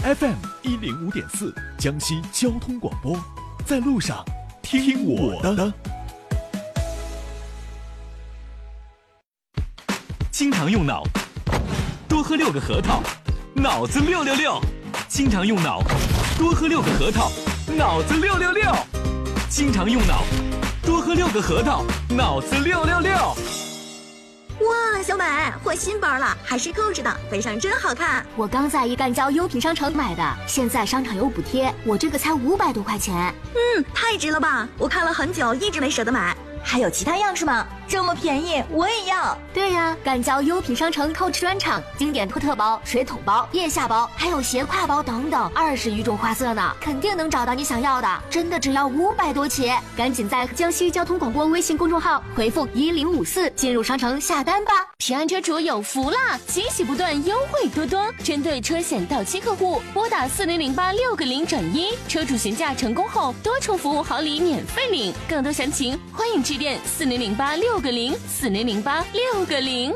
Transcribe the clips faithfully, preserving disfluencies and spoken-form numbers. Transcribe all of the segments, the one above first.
F M 一零五点四，江西交通广播，在路上听我的。 经常用脑，多喝六个核桃，脑子六六六。经常用脑，多喝六个核桃，脑子六六六。经常用脑，多喝六个核桃，脑子六六六。 哇，小美，换新包了，还是扣着的，背上真好看。 我刚在一干交优品商城买的，现在商场有补贴，我这个才五百多块钱。 嗯，太值了吧！我看了很久，一直没舍得买。还有其他样式吗？这么便宜，我也要。 对呀，干交优品商城Coach专场，经典托特包、水桶包、腋下包，还有斜挎包等等，二十余种花色呢，肯定能找到你想要的。真的只要五百多起，赶紧在江西交通广播微信公众号回复一零五四进入商城下单吧。 平安车主有福啦，惊喜不断，优惠多多。针对车险到期客户，拨打四零零八六个零转一，车主询价成功后，多重服务好礼免费领。更多详情，欢迎致电四零零八六个零四零零八六个零。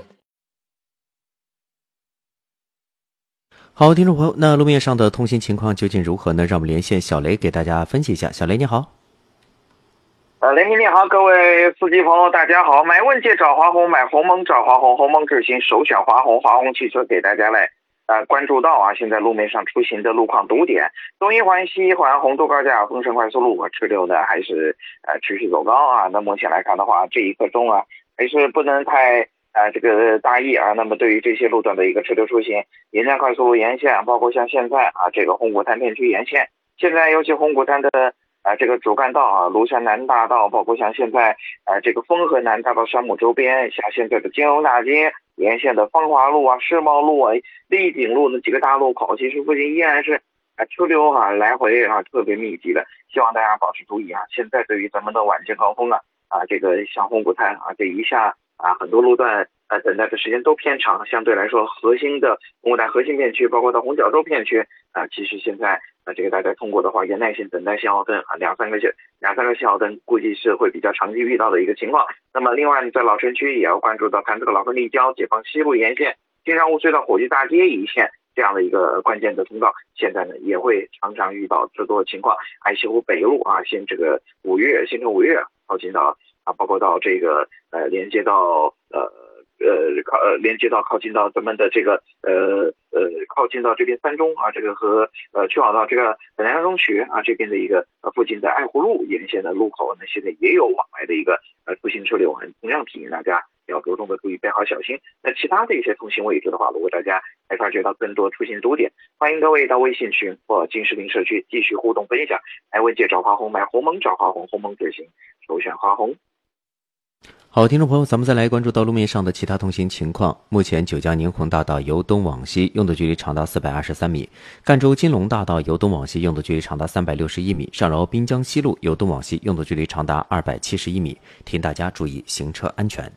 好，听众朋友，那路面上的通行情况究竟如何呢？让我们连线小雷给大家分析一下。小雷你好。 呃，雷鸣你好，各位司机朋友大家好。买问界找华虹，买鸿蒙找华虹，鸿蒙智行首选华虹，华虹汽车给大家来呃关注到啊，现在路面上出行的路况堵点，东一环西一环红都高架丰盛快速路啊，车流呢还是呃持续走高啊。那目前来看的话，这一刻钟啊还是不能太呃这个大意啊。那么对于这些路段的一个车流出行，沿江快速路沿线，包括像现在啊这个红谷滩片区沿线，现在尤其红谷滩的啊，这个主干道啊，庐山南大道，包括像现在啊，这个丰河南大道山姆周边，像现在的金融大街沿线的芳华路啊、世贸路啊、丽景路那几个大路口，其实附近依然是啊车流啊来回啊特别密集的，希望大家保持注意啊。现在对于咱们的晚间高峰啊啊，这个像红谷滩啊这一下啊很多路段呃等待的时间都偏长，相对来说核心的红谷滩核心片区，包括到红角洲片区啊，其实现在。那这个大家通过的话，也耐心等待信号灯啊，两三个两三个信号灯，估计是会比较常见遇到的一个情况。那么，另外在老城区也要关注到潭子老坑立交、解放西路沿线、金山坞隧道火炬大街一线这样的一个关键的通道，现在呢也会常常遇到车多的情况。爱西湖北路啊，现这个五月新城五月靠近到啊，包括到这个呃连接到呃。呃，靠呃连接到靠近到咱们的这个呃呃靠近到这边三中啊，这个和呃去往到这个南阳中学啊这边的一个呃附近的爱湖路沿线的路口呢，现在也有往来的一个呃出行车流，同样提醒大家要着重的注意备好小心。那其他的一些通行位置的话，如果大家还发觉到更多出行堵点，欢迎各位到微信群或金士林社区继续互动分享。买问界找华虹，买鸿蒙找华虹，鸿蒙智行首选华虹。 好，听众朋友，咱们再来关注到路面上的其他通行情况。目前九江宁洪大道由东往西用的距离长达四百二十三米，赣州金龙大道由东往西用的距离长达三百六十一米，上饶滨江西路由东往西用的距离长达二百七十一米，提醒大家注意行车安全。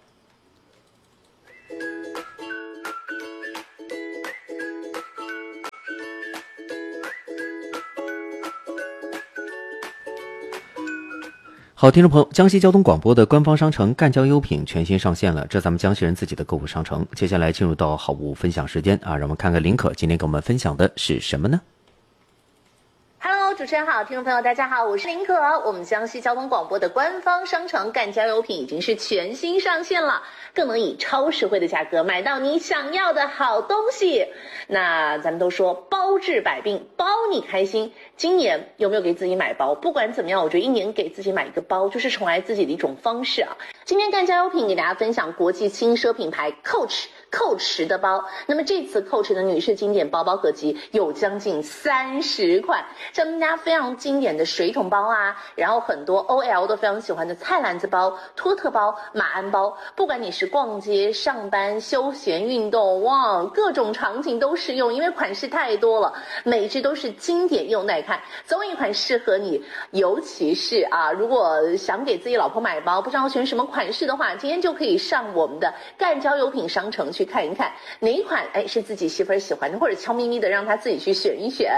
好，听众朋友，江西交通广播的官方商城赣交优品全新上线了，这咱们江西人自己的购物商城。接下来进入到好物分享时间啊，让我们看看林可今天给我们分享的是什么呢？ Hello， 主持人好，听众朋友大家好，我是林可。我们江西交通广播的官方商城赣交优品已经是全新上线了，更能以超实惠的价格买到你想要的好东西。那咱们都说包治百病，包你开心。今年有没有给自己买包？不管怎么样，我觉得一年给自己买一个包，就是宠爱自己的一种方式啊。今天赣交优品给大家分享国际轻奢品牌 Coach Coach 的包。那么这次 Coach 的女士经典包包合集有将近三十款，像大家非常经典的水桶包啊，然后很多 O L 都非常喜欢的菜篮子包、托特包、马鞍包，不管你是逛街、上班、休闲、运动，哇，各种场景都适用，因为款式太多了，每一只都是经典又耐看，总有一款适合你。尤其是啊，如果想给自己老婆买包，不知道选什么款式的话，今天就可以上我们的赣交优品商城去看一看哪一款哎是自己媳妇儿喜欢的，或者悄咪咪的让她自己去选一选。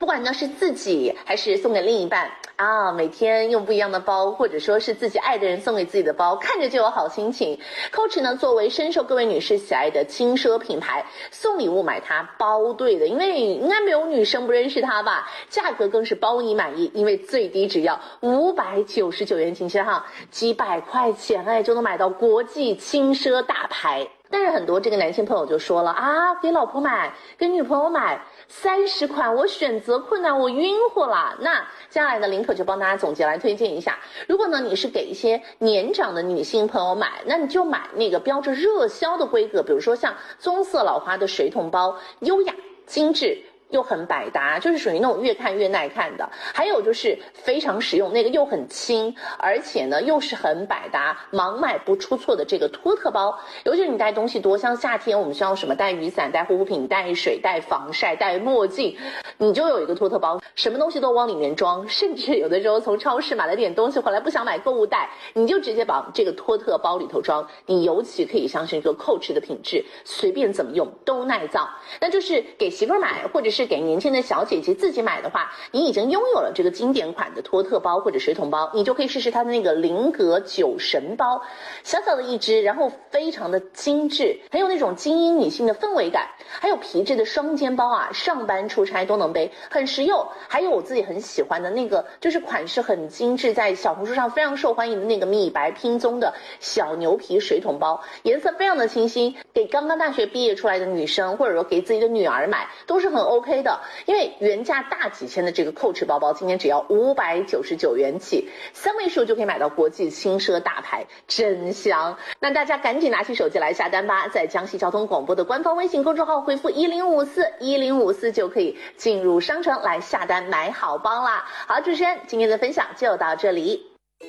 不管呢是自己还是送给另一半啊，每天用不一样的包，或者说是自己爱的人送给自己的包，看着就有好心情。Coach 呢作为深受各位女士喜爱的轻奢品牌，送礼物买它包对的，因为应该没有女生不认识它吧。价格更是包你满意，因为最低只要五百九十九元，请先哈，几百块钱哎就能买到国际轻奢大牌。但是很多这个男性朋友就说了啊，给老婆买，给女朋友买，三十款我选择困难，我晕乎了。那接下来呢，林可就帮大家总结来推荐一下。如果呢你是给一些年长的女性朋友买，那你就买那个标着热销的规格，比如说像棕色老花的水桶包，优雅精致又很百搭，就是属于那种越看越耐看的。还有就是非常实用，那个又很轻，而且呢又是很百搭，盲买不出错的这个托特包。尤其是你带东西多，像夏天我们需要什么带雨伞、带护肤品、带水、带防晒、带墨镜，你就有一个托特包，什么东西都往里面装。甚至有的时候从超市买了点东西回来不想买购物袋，你就直接把这个托特包里头装。你尤其可以相信一个 Coach 的品质，随便怎么用都耐造。那就是给媳妇儿买，或者是给年轻的小姐姐自己买的话，你已经拥有了这个经典款的托特包或者水桶包，你就可以试试它的那个菱格酒神包，小小的一只，然后非常的精致，很有那种精英女性的氛围感。还有皮质的双肩包啊，上班出差都能背，很实用。还有我自己很喜欢的那个，就是款式很精致，在小红书上非常受欢迎的那个米白拼棕的小牛皮水桶包，颜色非常的清新，给刚刚大学毕业出来的女生，或者说给自己的女儿买都是很 OK 的。因为原价大几千的这个 Coach 包包，今天只要五百九十九元起，三位数就可以买到国际轻奢大牌，真香。那大家赶紧拿起手机来下单吧，在江西交通广播的官方微信公众号回复一零五四一零五四就可以进入商城来下单买好包啦。好，主持人今天的分享就到这里。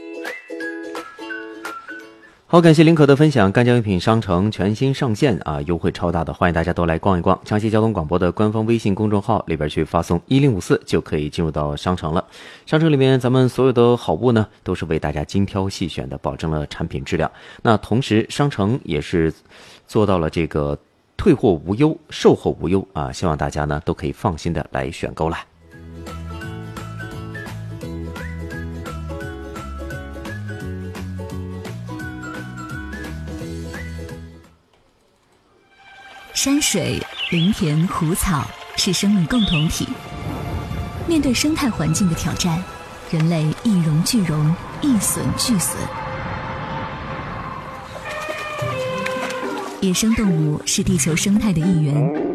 好，感谢林可的分享。干将用品商城全新上线啊，优惠超大的，欢迎大家都来逛一逛。江西交通广播的官方微信公众号里边去发送一零五四就可以进入到商城了。商城里面咱们所有的好物呢，都是为大家精挑细选的，保证了产品质量。那同时商城也是做到了这个退货无忧、售后无忧啊，希望大家呢都可以放心的来选购啦。 山水、林田、湖草是生命共同体。面对生态环境的挑战，人类一荣俱荣，一损俱损。野生动物是地球生态的一员。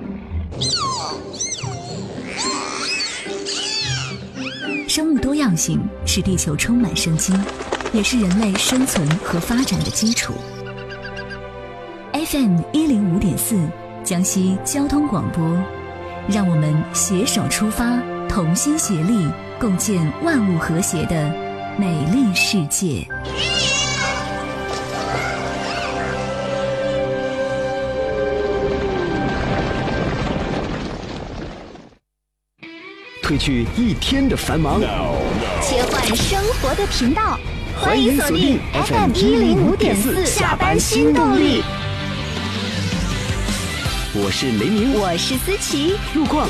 生物多样性是地球充满生机，也是人类生存和发展的基础。F M 一零五点四，江西交通广播，让我们携手出发，同心协力，共建万物和谐的美丽世界。 褪去一天的繁忙， 切换生活的频道， 欢迎锁定 F M 一零五点四下班新动力。我是雷鸣， 我是思琪， 路况